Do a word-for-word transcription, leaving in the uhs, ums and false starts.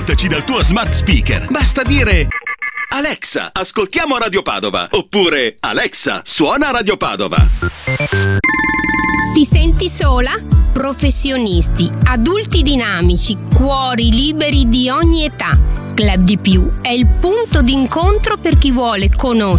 ascoltaci dal tuo smart speaker. Basta dire: Alexa, ascoltiamo Radio Padova. Oppure: Alexa, suona Radio Padova. Ti senti sola? Professionisti, adulti dinamici, cuori liberi di ogni età. Club di Più è il punto d'incontro per chi vuole conoscere